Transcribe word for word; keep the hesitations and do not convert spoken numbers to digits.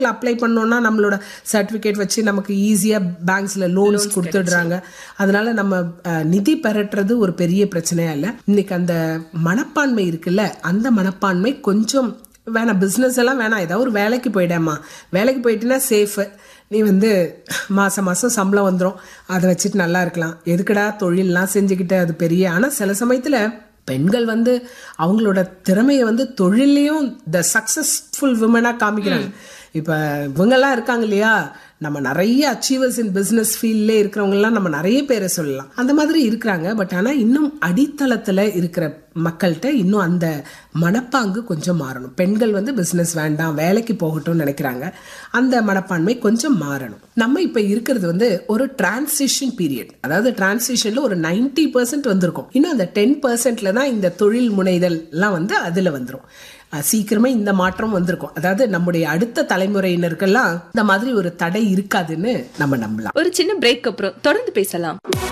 Apply பண்ணோம்னா நம்மளோட certificate வச்சு நமக்கு ஈஸியா பேங்க்ஸ்ல லோன்ஸ் கொடுத்துடுறாங்க. அதனால நம்ம அஹ், நிதி பெறட்டுறது ஒரு பெரிய பிரச்சனையா இல்ல. இன்னைக்கு அந்த மனப்பான்மை இருக்குல்ல, அந்த மனப்பான்மை கொஞ்சம் வேணாம். பிசினஸ் எல்லாம் வேணாம், ஏதாவது ஒரு வேலைக்கு போயிடேம்மா, வேலைக்கு போயிட்டுனா சேஃப், நீ வந்து மாசம் மாசம் சம்பளம் வந்துடும், அதை வச்சுட்டு நல்லா இருக்கலாம், எதுக்குடா தொழிலெலாம் செஞ்சுக்கிட்டு அது பெரிய. ஆனால் சில சமயத்துல பெண்கள் வந்து அவங்களோட திறமையை வந்து தொழிலையும் த சக்சஸ்ஃபுல் விமனா காமிக்கிறாங்க. இப்ப இவங்கெல்லாம் இருக்காங்க இல்லையா, நம்ம நிறைய அச்சீவர்ஸ் இன் பிசினஸ் ஃபீல்ட்ல இருக்கிறவங்க எல்லாம் நம்ம நிறைய பேரை சொல்லலாம், அந்த மாதிரி இருக்கிறாங்க. பட் ஆனா இன்னும் அடித்தளத்துல இருக்கிற மக்கள்கிட்ட இன்னும் அந்த மனப்பாங்கு கொஞ்சம் மாறணும். பெண்கள் வந்து பிசினஸ் வேண்டாம், வேலைக்கு போகட்டும்னு நினைக்கிறாங்க. அந்த மனப்பான்மை கொஞ்சம் மாறணும். நம்ம இப்ப இருக்கிறது வந்து ஒரு டிரான்சிஷன் பீரியட். அதாவது டிரான்சிஷன்ல ஒரு நைன்டி பர்சன்ட் வந்திருக்கும். இன்னும் அந்த டென் பர்சன்ட்ல தான் இந்த தொழில் முனைதல் எல்லாம் வந்து அதுல வந்துரும். சீக்கிரமே இந்த மாற்றம் வந்திருக்கும். அதாவது நம்முடைய அடுத்த தலைமுறையினருக்கெல்லாம் இந்த மாதிரி ஒரு தடை இருக்காதுன்னு நம்ம நம்பலாம். ஒரு சின்ன பிரேக் அப்புறம் தொடர்ந்து பேசலாம்.